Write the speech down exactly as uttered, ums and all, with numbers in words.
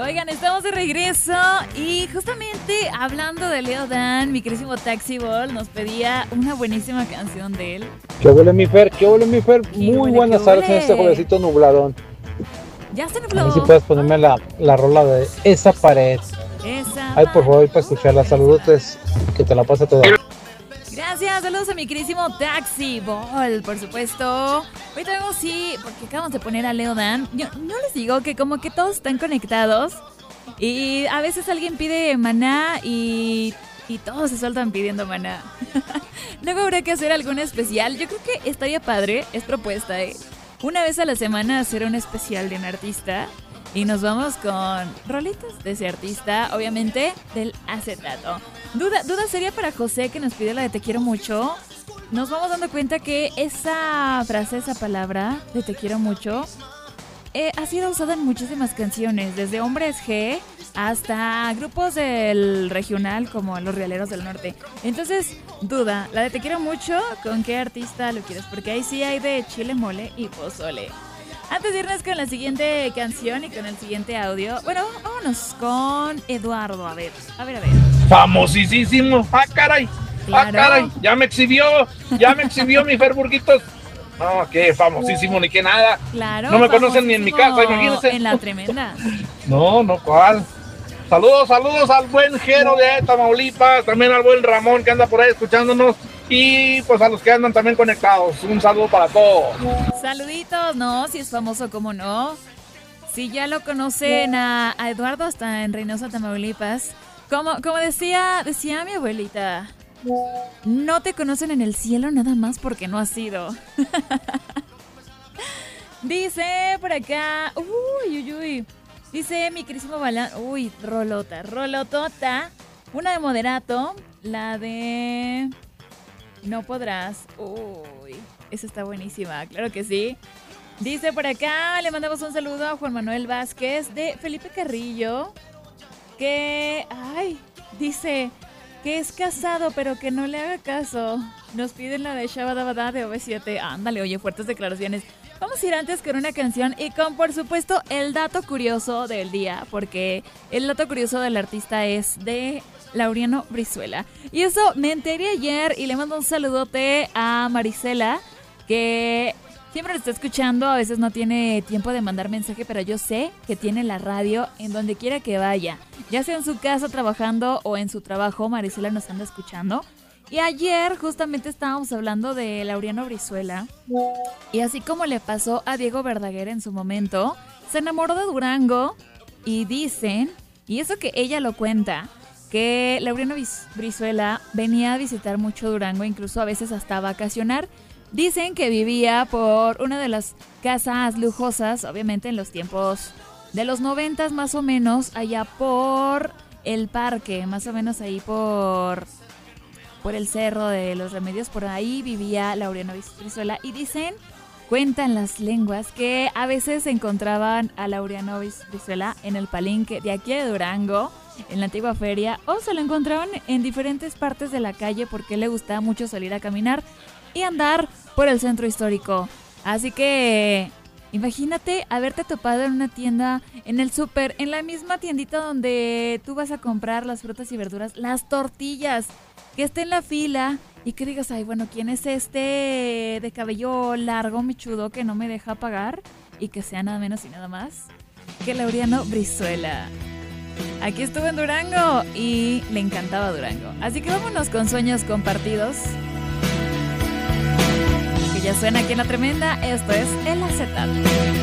Oigan, estamos de regreso y justamente hablando de Leo Dan, mi querísimo Taxi Ball nos pedía una buenísima canción de él. ¿Qué huele mi Fer? ¿Qué huele mi Fer? Muy buenas tardes en este juevesito nubladón. Ya se A nubló. ver si puedes ponerme la, la rola de Esa Pared. Esa Ay, por favor, para escucharla. Saludos, que te la pase toda. Gracias, saludos a mi querísimo Taxi Ball, por supuesto. Hoy tenemos, sí, porque acabamos de poner a Leo Dan. Yo no les digo que como que todos están conectados y a veces alguien pide Maná y, y todos se sueltan pidiendo Maná. Luego habrá que hacer alguna especial. Yo creo que estaría padre, es propuesta, ¿eh? Una vez a la semana hacer un especial de un artista. Y nos vamos con rolitas de ese artista, obviamente del acetato. Duda, duda sería para José, que nos pide la de te quiero mucho. Nos vamos dando cuenta que esa frase, esa palabra de te quiero mucho eh, ha sido usada en muchísimas canciones, desde Hombres G hasta grupos del regional como Los Rialeros del Norte. Entonces, duda, la de te quiero mucho, ¿con qué artista lo quieres? Porque ahí sí hay de chile, mole y pozole. Antes de irnos con la siguiente canción y con el siguiente audio, bueno, vámonos con Eduardo, a ver, a ver, a ver. Famosísimo, ah caray, Claro. ah caray, ya me exhibió, ya me exhibió mi Fer Burguitos. No, qué famosísimo, ni que nada. Claro. No me conocen ni en mi casa, famosísimo imagínense. En la tremenda. No, no, ¿cuál? Saludos, saludos al buen Jero de Tamaulipas, también al buen Ramón que anda por ahí escuchándonos y pues a los que andan también conectados. Un saludo para todos. Saluditos, no, si es famoso, ¿cómo no? Si ya lo conocen a, a Eduardo hasta en Reynosa, Tamaulipas. Como, como decía, decía mi abuelita, no te conocen en el cielo nada más porque no has sido. Dice por acá, uy, uy, uy. Dice mi querísimo Balán, uy, rolota, rolotota. Una de Moderato, la de No Podrás. Uy, esa está buenísima, claro que sí. Dice por acá, le mandamos un saludo a Juan Manuel Vázquez de Felipe Carrillo, que, ay, dice que es casado, pero que no le haga caso. Nos piden la de Shabadabada de O V siete. Ándale, oye, fuertes declaraciones. Vamos a ir antes con una canción y con, por supuesto, el dato curioso del día, porque el dato curioso del artista es de Laureano Brizuela. Y eso me enteré ayer y le mando un saludote a Marisela, que siempre lo está escuchando, a veces no tiene tiempo de mandar mensaje, pero yo sé que tiene la radio en donde quiera que vaya. Ya sea en su casa trabajando o en su trabajo, Marisela nos anda escuchando. Y ayer justamente estábamos hablando de Laureano Brizuela. Y así como le pasó a Diego Verdaguer en su momento, se enamoró de Durango y dicen, y eso que ella lo cuenta, que Laureano Brizuela venía a visitar mucho Durango, incluso a veces hasta a vacacionar. Dicen que vivía por una de las casas lujosas, obviamente en los tiempos de los noventas más o menos, allá por el parque, más o menos ahí por... por el Cerro de los Remedios, por ahí vivía Laureano Brizuela. Y dicen, cuentan las lenguas, que a veces se encontraban a Laureano Brizuela en el palenque de aquí de Durango, en la antigua feria, o se lo encontraban en diferentes partes de la calle porque le gustaba mucho salir a caminar y andar por el centro histórico. Así que imagínate haberte topado en una tienda, en el súper, en la misma tiendita donde tú vas a comprar las frutas y verduras, las tortillas, que esté en la fila y que digas, ay, bueno, ¿quién es este de cabello largo, mechudo, que no me deja pagar? Y que sea nada menos y nada más que Laureano Brizuela. Aquí estuvo en Durango y le encantaba Durango. Así que vámonos con Sueños Compartidos, que ya suena aquí en La Tremenda. Esto es El Acetato.